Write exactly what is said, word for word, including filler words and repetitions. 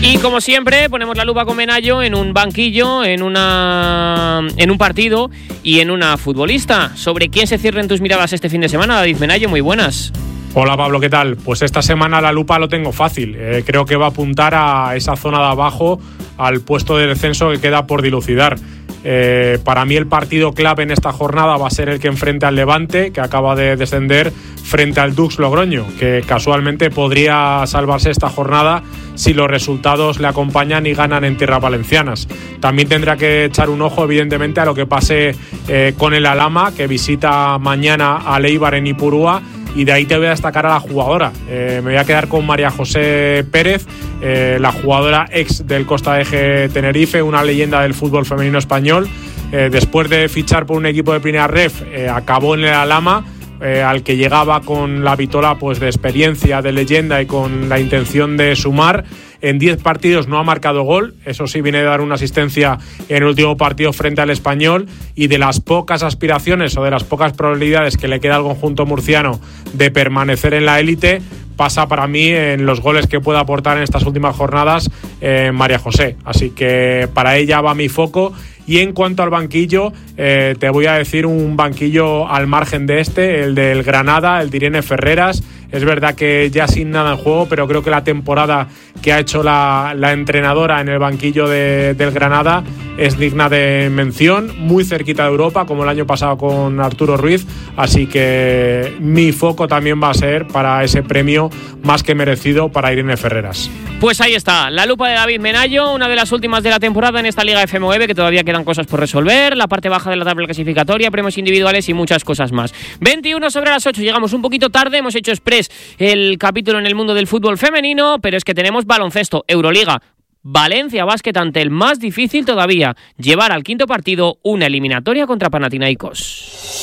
Y como siempre, ponemos la lupa con Menayo en un banquillo, en una en un partido y en una futbolista. ¿Sobre quién se cierren tus miradas este fin de semana, David Menayo? Muy buenas. Hola Pablo, ¿qué tal? Pues esta semana la lupa lo tengo fácil. Eh, creo que va a apuntar a esa zona de abajo, al puesto de descenso que queda por dilucidar. Eh, para mí el partido clave en esta jornada va a ser el que enfrente al Levante, que acaba de descender, frente al Dux Logroño, que casualmente podría salvarse esta jornada si los resultados le acompañan y ganan en tierras valencianas. También tendrá que echar un ojo, evidentemente, a lo que pase eh, con el Alhama, que visita mañana al Eibar en Ipurúa. Y de ahí te voy a destacar a la jugadora. Eh, me voy a quedar con María José Pérez, eh, la jugadora ex del Costa Eje Tenerife, una leyenda del fútbol femenino español. Eh, después de fichar por un equipo de primera ref, eh, acabó en el Alhama, eh, al que llegaba con la vitola pues, de experiencia, de leyenda y con la intención de sumar. En diez partidos no ha marcado gol, eso sí, viene de dar una asistencia en el último partido frente al Español, y de las pocas aspiraciones o de las pocas probabilidades que le queda al conjunto murciano de permanecer en la élite, pasa para mí en los goles que pueda aportar en estas últimas jornadas eh, María José. Así que para ella va mi foco. Y en cuanto al banquillo, eh, te voy a decir un banquillo al margen de este, el del Granada, el de Irene Ferreras. Es verdad que ya sin nada en juego, pero creo que la temporada que ha hecho la, la entrenadora en el banquillo de, del Granada es digna de mención, muy cerquita de Europa, como el año pasado con Arturo Ruiz. Así que mi foco también va a ser para ese premio más que merecido para Irene Ferreras. Pues ahí está, la lupa de David Menayo, una de las últimas de la temporada en esta Liga F M V, que todavía quedan cosas por resolver, la parte baja de la tabla clasificatoria, premios individuales y muchas cosas más. veintiuno sobre las ocho, llegamos un poquito tarde, hemos hecho express el capítulo en el mundo del fútbol femenino, pero es que tenemos baloncesto, Euroliga, Valencia Basket ante el más difícil todavía, llevar al quinto partido una eliminatoria contra Panathinaikos.